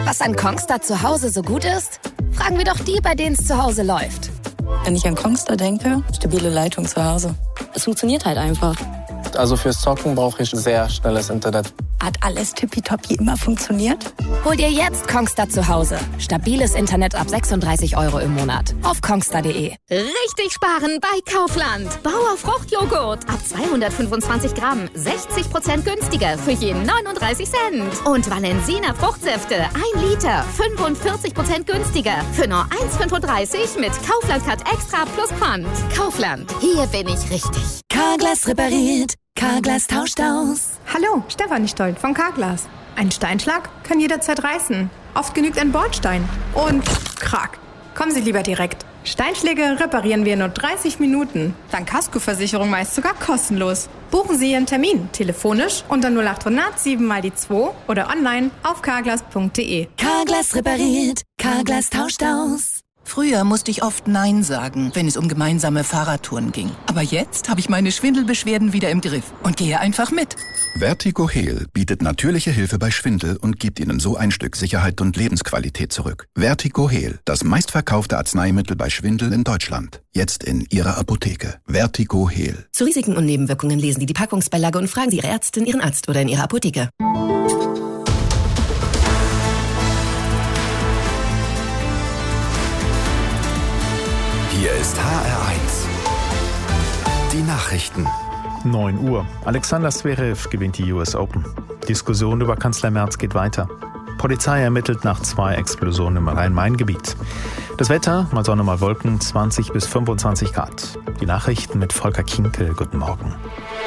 Was an Kongstar zu Hause so gut ist? Fragen wir doch die, bei denen es zu Hause läuft. Wenn ich an Kongstar denke, stabile Leitung zu Hause. Es funktioniert halt einfach. Also fürs Zocken brauche ich sehr schnelles Internet. Hat alles tippitoppi immer funktioniert? Hol dir jetzt Kongstar zu Hause. Stabiles Internet ab 36 € im Monat. Auf kongstar.de. Richtig sparen bei Kaufland. Bauer Fruchtjoghurt. Ab 225 Gramm. 60% günstiger für je 39 Cent. Und Valensina Fruchtsäfte. 1 Liter. 45% günstiger. Für nur 1,35 mit Kaufland-Card Extra plus Pfand. Kaufland. Hier bin ich richtig. Carglass repariert. Carglass tauscht aus. Hallo, Stefanie Stolt von Carglass. Ein Steinschlag kann jederzeit reißen. Oft genügt ein Bordstein. Und krack. Kommen Sie lieber direkt. Steinschläge reparieren wir in nur 30 Minuten. Dank Kaskoversicherung meist sogar kostenlos. Buchen Sie Ihren Termin telefonisch unter 0800 7 mal die 2 oder online auf carglass.de. Carglass repariert. Carglass tauscht aus. Früher musste ich oft Nein sagen, wenn es um gemeinsame Fahrradtouren ging. Aber jetzt habe ich meine Schwindelbeschwerden wieder im Griff und gehe einfach mit. Vertigo Heal bietet natürliche Hilfe bei Schwindel und gibt Ihnen so ein Stück Sicherheit und Lebensqualität zurück. Vertigo Heal, das meistverkaufte Arzneimittel bei Schwindel in Deutschland. Jetzt in Ihrer Apotheke. Vertigo Heal. Zu Risiken und Nebenwirkungen lesen Sie die Packungsbeilage und fragen Sie Ihre Ärztin, Ihren Arzt oder in Ihrer Apotheke. Hier ist HR1. Die Nachrichten. 9 Uhr. Alexander Zverev gewinnt die US Open. Diskussion über Kanzler Merz geht weiter. Polizei ermittelt nach 2 Explosionen im Rhein-Main-Gebiet. Das Wetter, mal Sonne, mal Wolken, 20 bis 25 Grad. Die Nachrichten mit Volker Kienkel. Guten Morgen.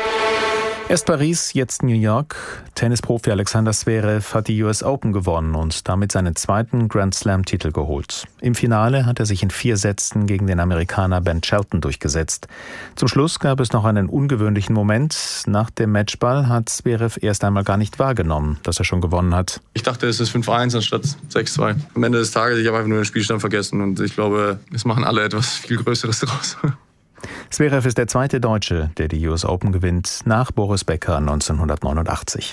Erst Paris, jetzt New York. Tennisprofi Alexander Zverev hat die US Open gewonnen und damit seinen 2. Grand Slam-Titel geholt. Im Finale hat er sich in 4 Sätzen gegen den Amerikaner Ben Shelton durchgesetzt. Zum Schluss gab es noch einen ungewöhnlichen Moment. Nach dem Matchball hat Zverev erst einmal gar nicht wahrgenommen, dass er schon gewonnen hat. Ich dachte, es ist 5-1 anstatt 6-2. Am Ende des Tages, ich habe einfach nur den Spielstand vergessen und ich glaube, es machen alle etwas viel Größeres draus. Zverev ist der 2. Deutsche, der die US Open gewinnt, nach Boris Becker 1989.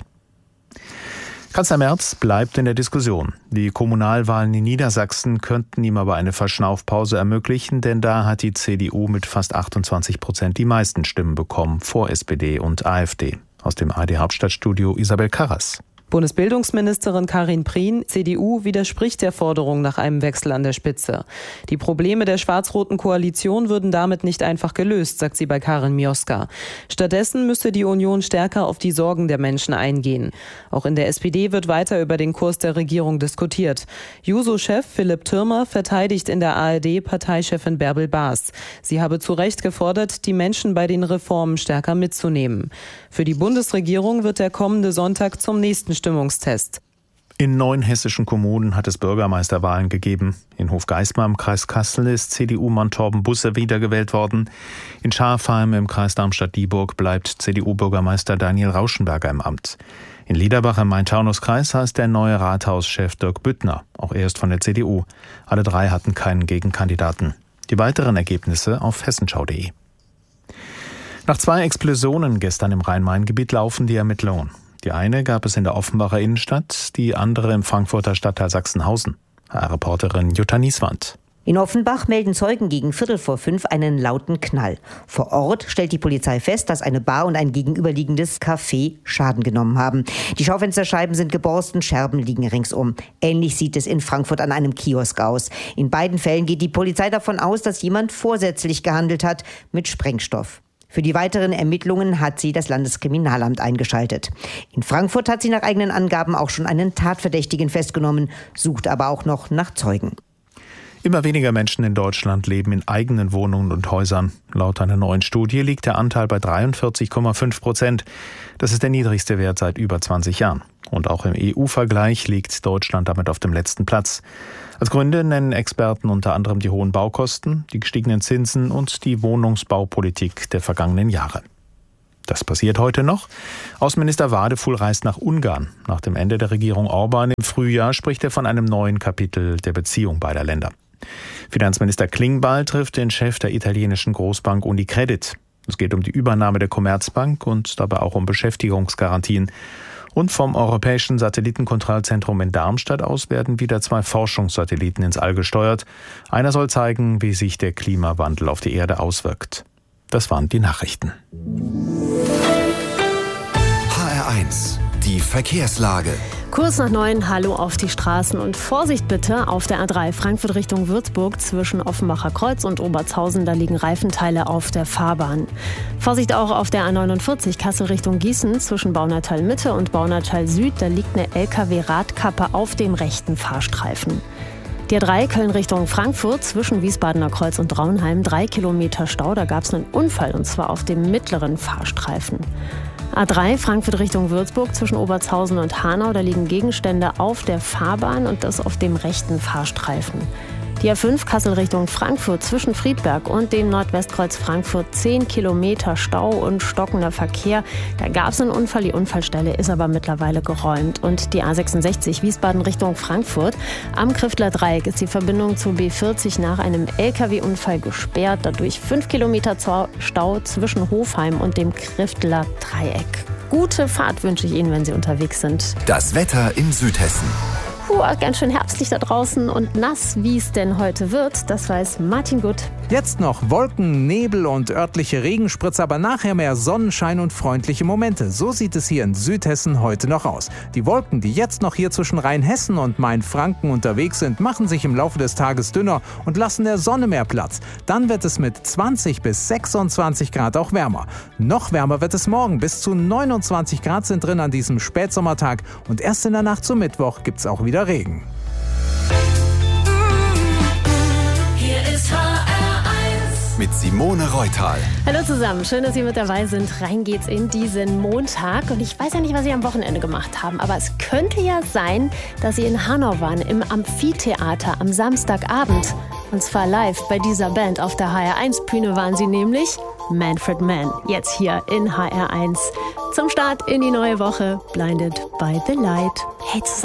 Kanzler Merz bleibt in der Diskussion. Die Kommunalwahlen in Niedersachsen könnten ihm aber eine Verschnaufpause ermöglichen, denn da hat die CDU mit fast 28% die meisten Stimmen bekommen, vor SPD und AfD. Aus dem ARD-Hauptstadtstudio Isabel Karras. Bundesbildungsministerin Karin Prien, CDU, widerspricht der Forderung nach einem Wechsel an der Spitze. Die Probleme der schwarz-roten Koalition würden damit nicht einfach gelöst, sagt sie bei Karin Mioska. Stattdessen müsse die Union stärker auf die Sorgen der Menschen eingehen. Auch in der SPD wird weiter über den Kurs der Regierung diskutiert. Juso-Chef Philipp Thürmer verteidigt in der ARD Parteichefin Bärbel Baas. Sie habe zu Recht gefordert, die Menschen bei den Reformen stärker mitzunehmen. Für die Bundesregierung wird der kommende Sonntag zum nächsten Stimmungstest. In 9 hessischen Kommunen hat es Bürgermeisterwahlen gegeben. In Hofgeismar im Kreis Kassel ist CDU-Mann Torben Busse wiedergewählt worden. In Schafheim im Kreis Darmstadt-Dieburg bleibt CDU-Bürgermeister Daniel Rauschenberger im Amt. In Liederbach im Main-Taunus-Kreis heißt der neue Rathauschef Dirk Büttner. Auch er ist von der CDU. Alle 3 hatten keinen Gegenkandidaten. Die weiteren Ergebnisse auf hessenschau.de. Nach 2 Explosionen gestern im Rhein-Main-Gebiet laufen die Ermittlungen. Die eine gab es in der Offenbacher Innenstadt, die andere im Frankfurter Stadtteil Sachsenhausen. HR-Reporterin Jutta Nieswand. In Offenbach melden Zeugen gegen 4:45 einen lauten Knall. Vor Ort stellt die Polizei fest, dass eine Bar und ein gegenüberliegendes Café Schaden genommen haben. Die Schaufensterscheiben sind geborsten, Scherben liegen ringsum. Ähnlich sieht es in Frankfurt an einem Kiosk aus. In beiden Fällen geht die Polizei davon aus, dass jemand vorsätzlich gehandelt hat mit Sprengstoff. Für die weiteren Ermittlungen hat sie das Landeskriminalamt eingeschaltet. In Frankfurt hat sie nach eigenen Angaben auch schon einen Tatverdächtigen festgenommen, sucht aber auch noch nach Zeugen. Immer weniger Menschen in Deutschland leben in eigenen Wohnungen und Häusern. Laut einer neuen Studie liegt der Anteil bei 43,5%. Das ist der niedrigste Wert seit über 20 Jahren. Und auch im EU-Vergleich liegt Deutschland damit auf dem letzten Platz. Als Gründe nennen Experten unter anderem die hohen Baukosten, die gestiegenen Zinsen und die Wohnungsbaupolitik der vergangenen Jahre. Das passiert heute noch. Außenminister Wadefuhl reist nach Ungarn. Nach dem Ende der Regierung Orban im Frühjahr spricht er von einem neuen Kapitel der Beziehung beider Länder. Finanzminister Klingbeil trifft den Chef der italienischen Großbank Unicredit. Es geht um die Übernahme der Commerzbank und dabei auch um Beschäftigungsgarantien. Und vom Europäischen Satellitenkontrollzentrum in Darmstadt aus werden wieder 2 Forschungssatelliten ins All gesteuert. Einer soll zeigen, wie sich der Klimawandel auf die Erde auswirkt. Das waren die Nachrichten. HR1, die Verkehrslage. Kurs nach 9, Hallo auf die Straßen und Vorsicht bitte auf der A3 Frankfurt Richtung Würzburg zwischen Offenbacher Kreuz und Oberzhausen, da liegen Reifenteile auf der Fahrbahn. Vorsicht auch auf der A49 Kassel Richtung Gießen zwischen Baunatal Mitte und Baunatal Süd, da liegt eine LKW-Radkappe auf dem rechten Fahrstreifen. Die A3 Köln Richtung Frankfurt zwischen Wiesbadener Kreuz und Draunheim, 3 Kilometer Stau, da gab es einen Unfall und zwar auf dem mittleren Fahrstreifen. A3 Frankfurt Richtung Würzburg zwischen Oberzhausen und Hanau, da liegen Gegenstände auf der Fahrbahn und das auf dem rechten Fahrstreifen. Die A5 Kassel Richtung Frankfurt zwischen Friedberg und dem Nordwestkreuz Frankfurt 10 Kilometer Stau und stockender Verkehr. Da gab es einen Unfall, die Unfallstelle ist aber mittlerweile geräumt. Und die A66 Wiesbaden Richtung Frankfurt. Am Kriftler Dreieck ist die Verbindung zur B40 nach einem LKW-Unfall gesperrt. Dadurch 5 Kilometer Stau zwischen Hofheim und dem Kriftler Dreieck. Gute Fahrt wünsche ich Ihnen, wenn Sie unterwegs sind. Das Wetter in Südhessen. Ganz schön herbstlich da draußen und nass, wie es denn heute wird, das weiß Martin Gutt. Jetzt noch Wolken, Nebel und örtliche Regenspritze, aber nachher mehr Sonnenschein und freundliche Momente. So sieht es hier in Südhessen heute noch aus. Die Wolken, die jetzt noch hier zwischen Rheinhessen und Mainfranken unterwegs sind, machen sich im Laufe des Tages dünner und lassen der Sonne mehr Platz. Dann wird es mit 20 bis 26 Grad auch wärmer. Noch wärmer wird es morgen. Bis zu 29 Grad sind drin an diesem Spätsommertag und erst in der Nacht zum Mittwoch gibt es auch wieder Regen. Hier ist mit Simone Reutal. Hallo zusammen, schön, dass Sie mit dabei sind. Rein geht's in diesen Montag. Und ich weiß ja nicht, was Sie am Wochenende gemacht haben, aber es könnte ja sein, dass Sie in Hanau waren, im Amphitheater am Samstagabend. Und zwar live bei dieser Band auf der HR1-Bühne waren Sie nämlich Manfred Mann. Jetzt hier in HR1. Zum Start in die neue Woche. Blinded by the Light. Hey zusammen.